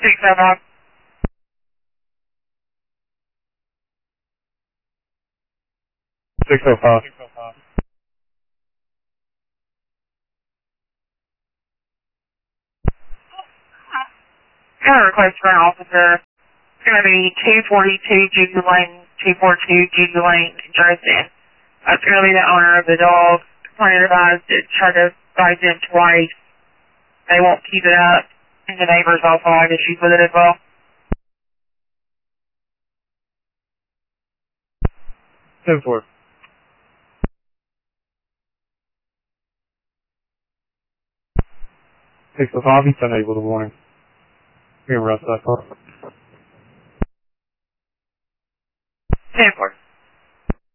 605. Got a request for an officer. It's going to be 242 Judy Lane, 242 Judy Lane, Dresden. Apparently the owner of the dog complained about it, tried to bite them twice. They won't keep it up, and the neighbors also have issues with it as well. 10-4. 605, he's unable to warning. We can arrest that car. 10-4.